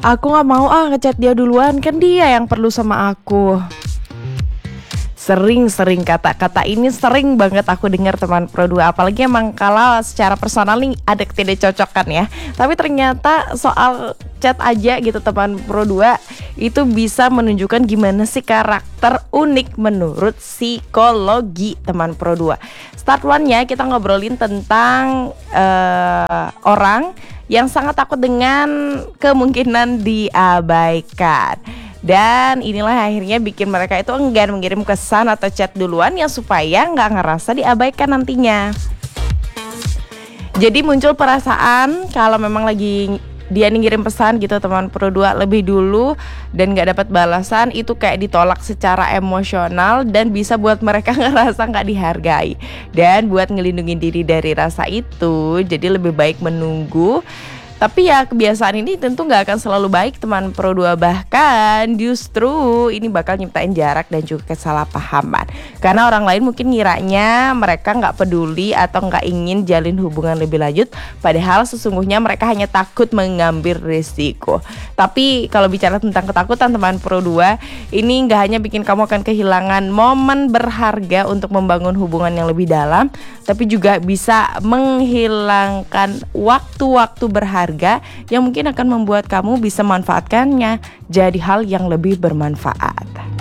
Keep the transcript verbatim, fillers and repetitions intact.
Aku nggak mau ah ngechat dia duluan, kan dia yang perlu sama aku. Sering-sering kata-kata ini sering banget aku dengar teman Pro dua. Apalagi emang kalau secara personal nih ada ketidakcocokan ya. Tapi ternyata soal chat aja gitu teman Pro dua itu bisa menunjukkan gimana sih karakter unik menurut psikologi teman Pro dua. Start one-nya kita ngobrolin tentang uh, orang yang sangat takut dengan kemungkinan diabaikan. Dan inilah akhirnya bikin mereka itu enggan mengirim pesan atau chat duluan ya supaya nggak ngerasa diabaikan nantinya. Jadi muncul perasaan kalau memang lagi dia nih ngirim pesan gitu teman Pro dua lebih dulu dan nggak dapat balasan, itu kayak ditolak secara emosional dan bisa buat mereka ngerasa nggak dihargai. Dan buat ngelindungin diri dari rasa itu, jadi lebih baik menunggu. Tapi ya kebiasaan ini tentu gak akan selalu baik teman Pro dua. Bahkan justru ini bakal nyiptain jarak dan juga kesalahpahaman. Karena orang lain mungkin ngiranya mereka gak peduli atau gak ingin jalin hubungan lebih lanjut, padahal sesungguhnya mereka hanya takut mengambil risiko. Tapi kalau bicara tentang ketakutan teman Pro dua, ini gak hanya bikin kamu akan kehilangan momen berharga untuk membangun hubungan yang lebih dalam, tapi juga bisa menghilangkan waktu-waktu berharga yang mungkin akan membuat kamu bisa manfaatkannya jadi hal yang lebih bermanfaat.